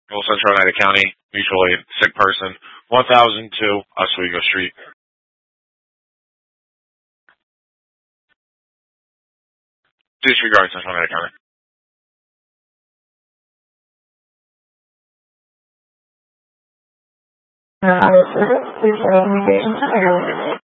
Central Oneida County, mutual aid, sick person, 1002 Oswego Street. Disregard Central Oneida County.